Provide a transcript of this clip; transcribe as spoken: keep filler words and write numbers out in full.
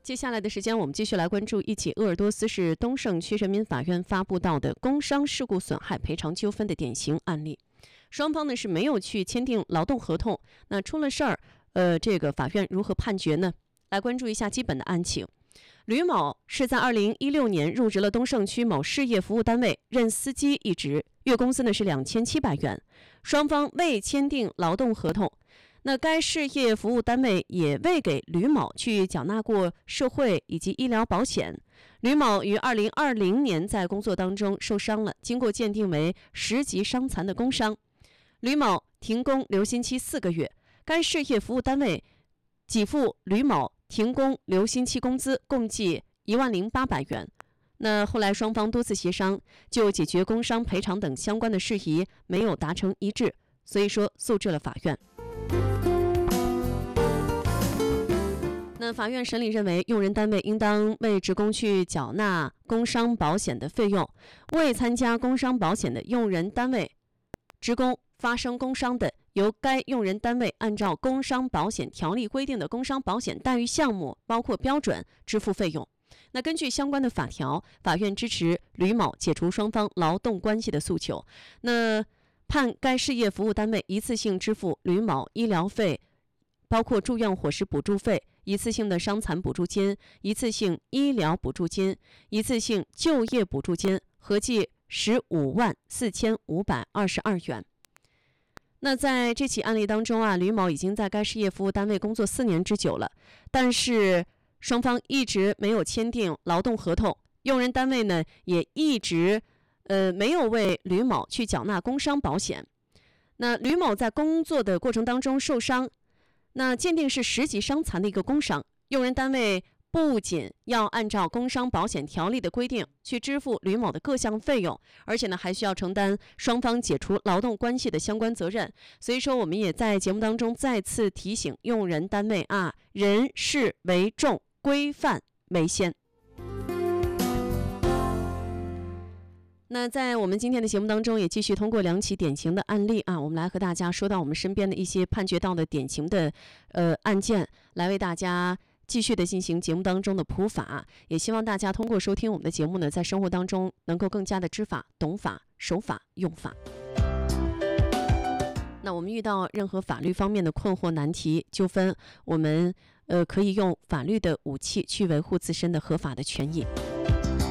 接下来的时间，我们继续来关注一起鄂尔多斯市东胜区人民法院发布到的工伤事故损害赔偿纠纷的典型案例。双方呢是没有去签订劳动合同，那出了事儿，呃，这个法院如何判决呢？来关注一下基本的案情。吕某是在二零一六年入职了东胜区某事业服务单位，任司机一职，月工资呢是两千七百元，双方未签订劳动合同。那该事业服务单位也未给吕某去缴纳过社会以及医疗保险。吕某于二零二零年在工作当中受伤了，经过鉴定为十级伤残的工伤。吕某停工留薪期四个月，该事业服务单位给付吕某停工留薪期工资共计一万零八百元。那后来双方多次协商，就解决工伤赔偿等相关的事宜没有达成一致，所以说诉至了法院。那法院审理认为，用人单位应当为职工去缴纳工伤保险的费用，未参加工伤保险的用人单位职工发生工伤的，由该用人单位按照工伤保险条例规定的工伤保险待遇项目包括标准支付费用。那根据相关的法条，法院支持吕某解除双方劳动关系的诉求，那判该事业服务单位一次性支付吕某医疗费，包括住院伙食补助费、一次性的伤残补助金、一次性医疗补助金、一次性就业补助金，合计十五万四千五百二十二元。那在这起案例当中啊，吕某已经在该事业服务单位工作四年之久了，但是双方一直没有签订劳动合同，用人单位呢也一直呃没有为吕某去缴纳工伤保险。那吕某在工作的过程当中受伤，那鉴定是十级伤残的一个工伤，用人单位不仅要按照工伤保险条例的规定去支付吕某的各项费用，而且呢还需要承担双方解除劳动关系的相关责任。所以说我们也在节目当中再次提醒用人单位啊，人事为重，规范为先。那在我们今天的节目当中，也继续通过两起典型的案例啊，我们来和大家说到我们身边的一些判决到的典型的呃案件，来为大家继续的进行节目当中的普法。也希望大家通过收听我们的节目呢，在生活当中能够更加的知法、懂法、守法、用法。那我们遇到任何法律方面的困惑、难题、纠纷，我们呃可以用法律的武器去维护自身的合法的权益。